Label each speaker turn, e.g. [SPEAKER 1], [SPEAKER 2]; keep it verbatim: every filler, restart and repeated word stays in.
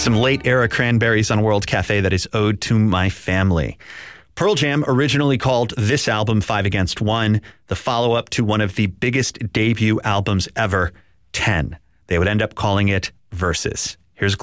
[SPEAKER 1] Some late era Cranberries on World Cafe that is Ode to My Family. Pearl Jam originally called this album Five Against One, the follow-up to one of the biggest debut albums ever, ten. They would end up calling it Versus.